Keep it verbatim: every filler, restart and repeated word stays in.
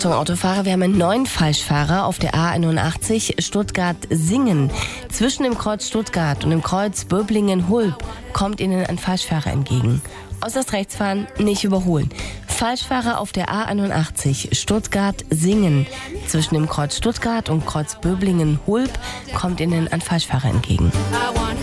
Achtung Autofahrer, wir haben einen neuen Falschfahrer auf der A einundachtzig Stuttgart-Singen. Zwischen dem Kreuz Stuttgart und dem Kreuz Böblingen-Hulb kommt Ihnen ein Falschfahrer entgegen. Äußerst rechts fahren, nicht überholen. Falschfahrer auf der A einundachtzig Stuttgart-Singen. Zwischen dem Kreuz Stuttgart und Kreuz Böblingen-Hulb kommt Ihnen ein Falschfahrer entgegen.